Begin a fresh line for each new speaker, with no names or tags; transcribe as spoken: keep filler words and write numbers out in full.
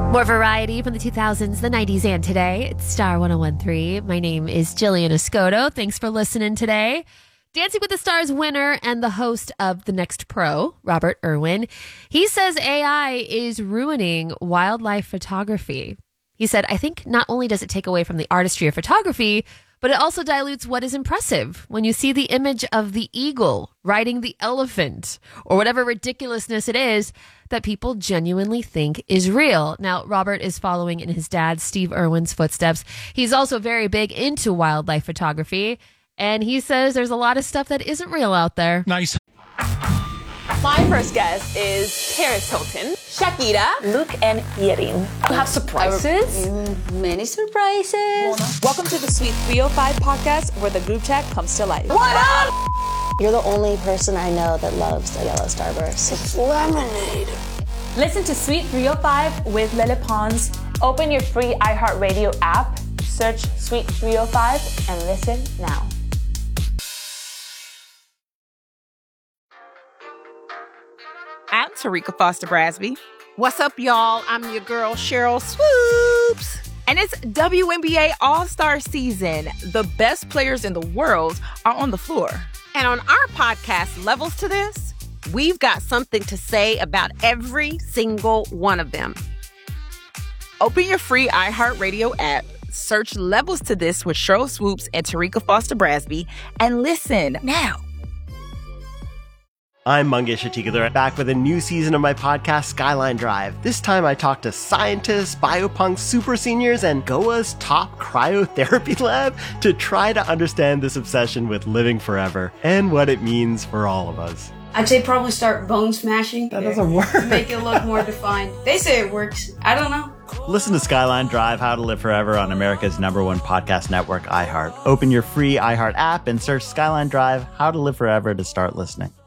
More variety from the two thousands, the nineties, and today. It's Star one oh one three. My name is Jillian Escoto. Thanks for listening today. Dancing with the Stars winner and the host of The Next Pro, Robert Irwin. He says A I is ruining wildlife photography. He said, I think not only does it take away from the artistry of photography, but it also dilutes what is impressive. When you see the image of the eagle riding the elephant or whatever ridiculousness it is that people genuinely think is real. Now, Robert is following in his dad, Steve Irwin's footsteps. He's also very big into wildlife photography, and he says there's a lot of stuff that isn't real out there.
Nice.
My first guest is Paris Hilton, Shakira, Luke, and Yerin. You have surprises?
Many surprises.
Welcome to the Sweet three oh five podcast, where the group chat comes to life. What up?
You're the only person I know that loves a yellow starburst.
It's lemonade. Listen to Sweet three oh five with Lele Pons. Open your free iHeartRadio app, search Sweet three oh five, and listen now.
I'm Tarika Foster Brasby. What's up, y'all? I'm your girl, Cheryl Swoops. And it's W N B A All-Star season. The best players in the world are on the floor.
And on our podcast, Levels to This, we've got something to say about every single one of them.
Open your free iHeartRadio app, search Levels to This with Cheryl Swoops and Tarika Foster Brasby, and listen now.
I'm Mangesh Hattikudur, back with a new season of my podcast, Skyline Drive. This time I talk to scientists, biopunks, super seniors, and Goa's top cryotherapy lab to try to understand this obsession with living forever and what it means for all of us.
I'd say probably start bone smashing.
That doesn't work.
Make it look more defined. They say it works. I don't know.
Listen to Skyline Drive, How to Live Forever on America's number one podcast network, iHeart. Open your free iHeart app and search Skyline Drive, How to Live Forever to start listening.